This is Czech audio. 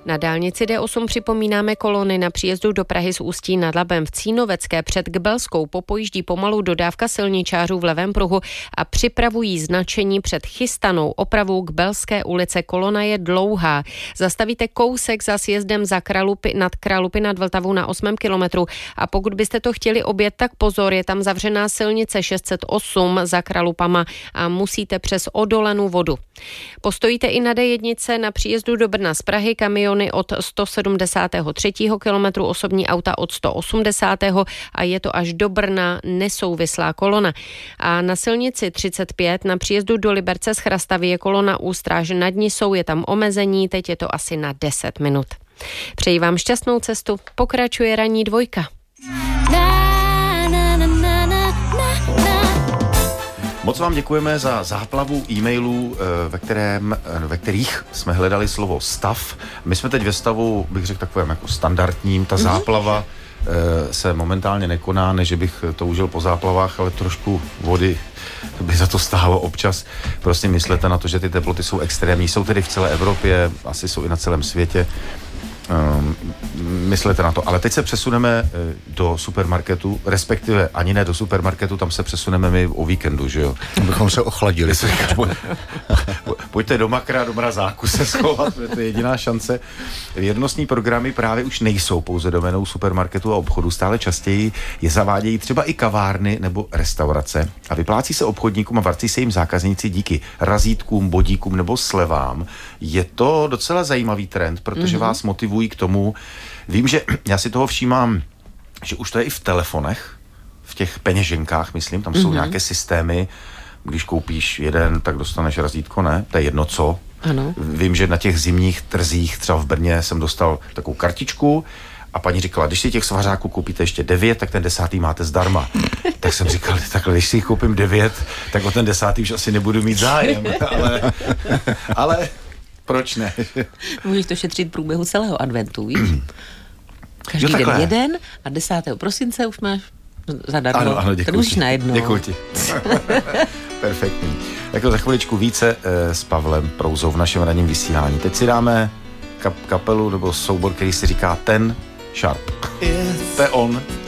Na dálnici D8 připomínáme kolony na příjezdu do Prahy z Ústí nad Labem. V Cínovecké před Kbelskou popojíždí pomalu dodávka silničářů v levém pruhu a připravují značení před chystanou opravou Kbelské ulice. Kolona je dlouhá. Zastavíte kousek za sjezdem nad Kralupy nad Vltavou na 8. kilometru a pokud byste to chtěli objet, tak pozor, je tam zavřená silnice 608 za Kralupama a musíte přes Odolenu vodu. Postojíte i na D1 na příjezdu do Brna z Prahy, kamiony od 173. kilometru, osobní auta od 180. a je to až do Brna nesouvislá kolona. A na silnici 35 na příjezdu do Liberce z Chrastavy je kolona u Stráže nad Nisou, je tam omezení, teď je to asi na 10 minut. Přeji vám šťastnou cestu, pokračuje ranní dvojka. Moc vám děkujeme za záplavu e-mailů, ve kterých jsme hledali slovo stav. My jsme teď ve stavu, bych řekl, takovém jako standardním. Ta záplava se momentálně nekoná, než bych toužil po záplavách, ale trošku vody by za to stálo občas. Prostě myslete na to, že ty teploty jsou extrémní. Jsou tedy v celé Evropě, asi jsou i na celém světě. Myslete na to. Ale teď se přesuneme do supermarketu, respektive ani ne do supermarketu, tam se přesuneme my o víkendu, že jo? Abychom se ochladili. Pojďte do Makra, do mrazáku se schovat, to je jediná šance. Věrnostní programy právě už nejsou pouze doménou supermarketu a obchodu, stále častěji je zavádějí třeba i kavárny nebo restaurace a vyplácí se obchodníkům a vrací se jim zákazníci díky razítkům, bodíkům nebo slevám. Je to docela zajímavý trend, protože vás motivují k tomu. Vím, že já si toho všímám, že už to je i v telefonech, v těch peněženkách, myslím, tam jsou nějaké systémy, když koupíš jeden, tak dostaneš razítko, ne? To je jedno co. Ano. Vím, že na těch zimních trzích, třeba v Brně, jsem dostal takovou kartičku a paní říkala, když si těch svařáků koupíte ještě 9, tak ten 10. máte zdarma. Tak jsem říkal, takhle, když si jich koupím 9, tak o ten 10. už asi nebudu mít zájem. Ale proč ne? Můžeš to šetřit v průběhu celého adventu, víš? Každý den jeden a 10. prosince už máš zadarmo. Ano, děkuji. To musíš najednou. Děkuji ti. Perfektní. Tak za chviličku více s Pavlem Prouzou v našem ranním vysílání. Teď si dáme kapelu nebo soubor, který si říká Ten Sharp. To je on.